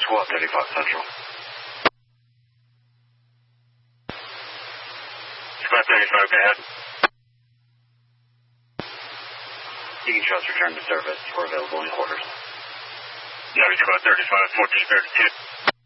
Squad 35 Central. Squad 35, go ahead. Eating shots return to service. We're available in quarters. Navy Squad 35, 1432.